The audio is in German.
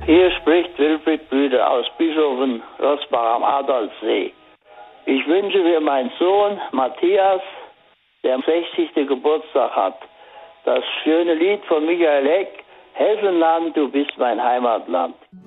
Hier spricht Wilfried Bühler aus Bischofsen, Rossbach am Adolfsee. Ich wünsche für meinen Sohn Matthias, der am 60. Geburtstag hat, das schöne Lied von Michael Heck, Hessenland, du bist mein Heimatland.